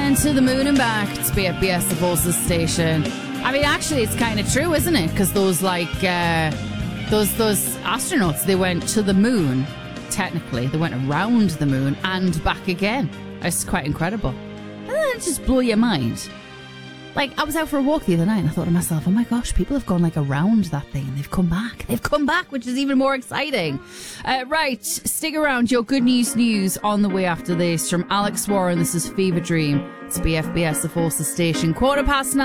went to the moon and back. It's BFBS, the Forces station. I mean, actually, it's kind of true, isn't it? Because those astronauts, they went to the moon. Technically, they went around the moon and back again. It's quite incredible. And then it just blow your mind. Like, I was out for a walk the other night and I thought to myself, oh my gosh, people have gone like around that thing and they've come back. They've come back, which is even more exciting. Right, stick around. Your good news on the way after this. From Alex Warren, this is Fever Dream. It's BFBS, the Forces station. 9:15.